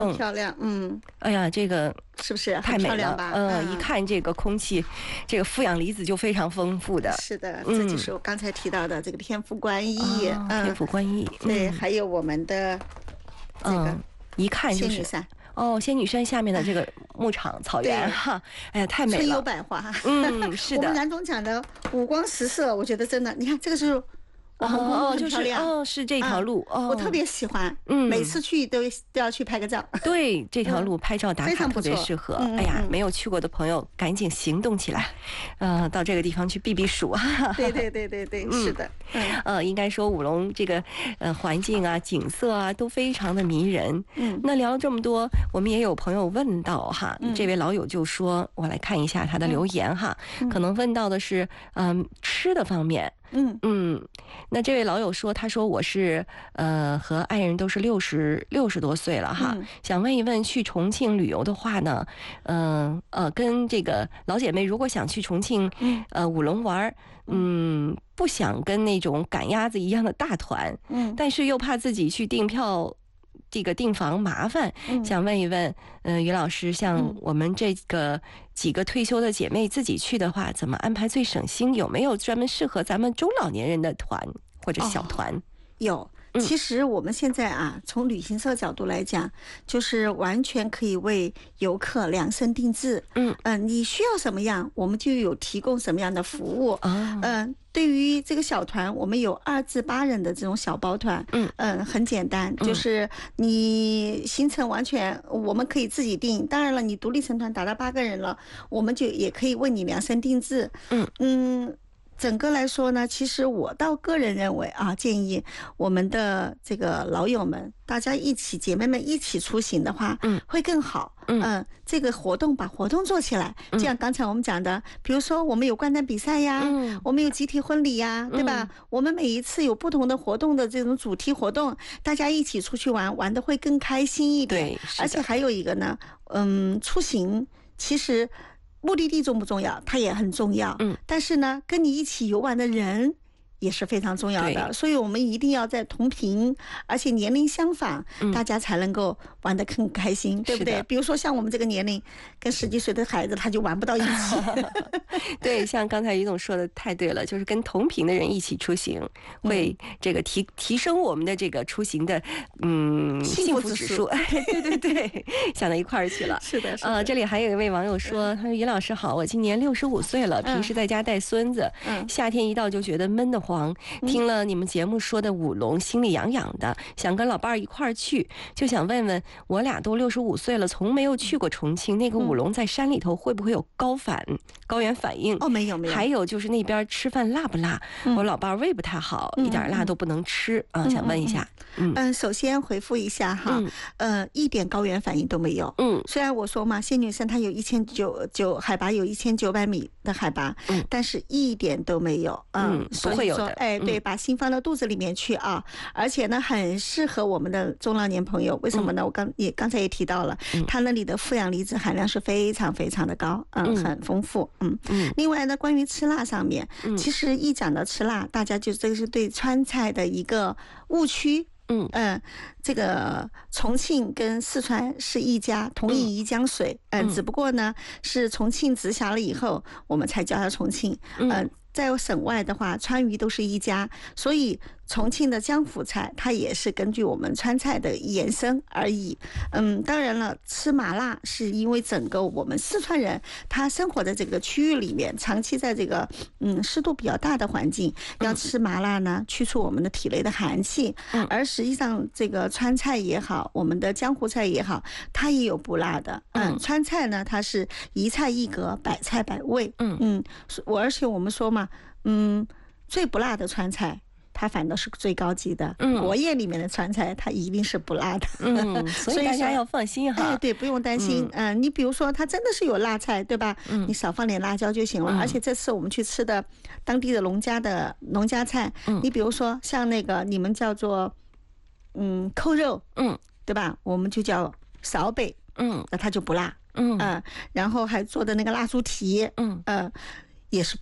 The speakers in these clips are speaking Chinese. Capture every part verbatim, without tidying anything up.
很漂亮，嗯， 哎呀，这个是不是太美了？ 吧？ 呃、 嗯， 一看这个空气，这个负氧离子就非常丰富的。 是的， 嗯、 这就是我刚才提到的这个天府观音， 哦、 嗯， 天府观音， 对， 嗯、 还有我们的这个、 嗯、一看就是仙女山。 哦，仙女山下面的这个牧场草原哈，哎呀，太美了， 春有百花。 嗯，是的。 我们南总讲的五光十色，我觉得真的，你看这个是网红公路很漂亮， 哦，是这条路， 哦，我特别喜欢， 嗯， 每次去都都要去拍个照。 对，这条路拍照打卡特别适合。哎呀，没有去过的朋友赶紧行动起来，呃，到这个地方去避避暑。 对对对对对，是的。 呃，应该说五龙这个呃环境啊、景色啊都非常的迷人。 嗯， 那聊了这么多，我们也有朋友问到哈，这位老友就说，我来看一下他的留言哈，可能问到的是嗯吃的方面。 嗯嗯，那这位老友说，他说我是呃和爱人都是六十六十多岁了哈， 嗯、 想问一问，去重庆旅游的话呢，嗯 呃, 呃跟这个老姐妹如果想去重庆呃五龙玩，嗯，不想跟那种赶鸭子一样的大团， 嗯， 但是又怕自己去订票。这个订房麻烦， 嗯、 想问一问，呃，于老师，像我们这个几个退休的姐妹自己去的话，怎么安排最省心？有没有专门适合咱们中老年人的团或者小团？ 哦、有。其实我们现在啊，从旅行社角度来讲，就是完全可以为游客量身定制。 嗯嗯、呃，你需要什么样，我们就有提供什么样的服务。 嗯、 哦呃，对于这个小团，我们有二至八人的这种小包团。 嗯嗯、呃，很简单，就是你行程完全我们可以自己定。当然了，你独立成团达到八个人了，我们就也可以为你量身定制。 嗯嗯。整个来说呢，其实我倒个人认为啊，建议我们的这个老友们，大家一起姐妹们一起出行的话， 嗯， 会更好。 嗯、 呃，这个活动把活动做起来， 嗯、 就像刚才我们讲的，比如说我们有观灯比赛呀， 嗯， 我们有集体婚礼呀，对吧？ 嗯、 我们每一次有不同的活动的这种主题活动，大家一起出去玩，玩得会更开心一点。 对， 而且还有一个呢，嗯，出行其实。目的地重不重要？它也很重要。 嗯， 但是呢，跟你一起游玩的人也是非常重要的，所以我们一定要在同频，而且年龄相仿， 嗯、 大家才能够玩得更开心，对不对？比如说像我们这个年龄，跟十几岁的孩子他就玩不到一起。 对，像刚才于总说的太对了，就是跟同频的人一起出行，会这个提提升我们的这个出行的嗯幸福指数。对对对，想到一块儿去了。 是的，是的。 呃，这里还有一位网友说，他说于老师好，我今年六十五岁了，平时在家带孙子， 嗯、 夏天一到就觉得闷得慌。听了你们节目说的五龙，心里痒痒的，想跟老伴儿一块儿去，就想问问，我俩都六十五岁了，从没有去过重庆，那个五龙在山里头会不会有高反、高原反应？ 哦，没有没有。 还有就是那边吃饭辣不辣？ 嗯、 我老伴儿胃不太好， 嗯、 一点辣都不能吃啊、嗯，想问一下。 嗯嗯，首先回复一下哈， 嗯、 呃，一点高原反应都没有。 嗯， 虽然我说嘛，仙女山它有一千九九海拔有一千九百米的海拔， 嗯， 但是一点都没有。嗯， 嗯不会有的。 哎，对，把心放到肚子里面去啊，而且呢，很适合我们的中老年朋友。为什么呢？嗯、我刚也刚才也提到了， 嗯、 它那里的负氧离子含量是非常非常的高，嗯， 嗯很丰富。嗯嗯。 另外呢，关于吃辣上面， 嗯、 其实一讲到吃辣，大家就这个是对川菜的一个误区。 嗯嗯，这个重庆跟四川是一家，同饮一江水。嗯，只不过呢是重庆直辖了以后，我们才叫它重庆。嗯，在省外的话，川渝都是一家，所以重庆的江湖菜它也是根据我们川菜的延伸而已。嗯，当然了，吃麻辣是因为整个我们四川人他生活在这个区域里面，长期在这个嗯湿度比较大的环境，要吃麻辣呢，去除我们的体内的寒气。而实际上，这个川菜也好，我们的江湖菜也好，它也有不辣的。嗯，川菜呢，它是一菜一格，百菜百味。 嗯嗯，我而且我们说嘛，嗯，最不辣的川菜。它反倒是最高级的，嗯，国宴里面的川菜它一定是不辣的， 嗯，所以大家要放心哈。 哎，对，不用担心，嗯、呃，你比如说它真的是有辣菜，对吧？嗯，你少放点辣椒就行了。嗯、而且这次我们去吃的当地的农家的农家菜，嗯，你比如说像那个你们叫做嗯扣肉，嗯，对吧？我们就叫勺北，嗯，那它就不辣，嗯、呃、然后还做的那个辣猪蹄，嗯呃也是不辣。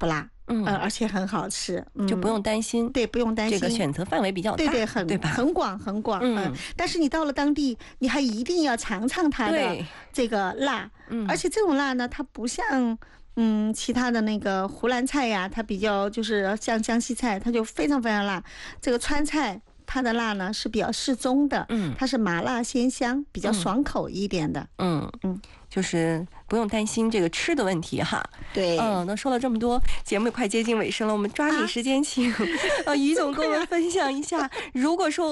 嗯、呃，而且很好吃，嗯、 就不用担心， 对，不用担心， 这个选择范围比较大， 对对，很对吧？ 很广很广，嗯、呃。但是你到了当地，你还一定要尝尝它的这个辣，嗯，而且这种辣呢，它不像。嗯，其他的那个湖南菜呀，它比较就是像江西菜，它就非常非常辣。这个川菜，它的辣呢是比较适中的，嗯，它是麻辣鲜香，比较爽口一点的， 嗯嗯，就是不用担心这个吃的问题哈。 对， 嗯，那说了这么多，节目快接近尾声了，我们抓紧时间请呃于总跟我们分享一下，如果说。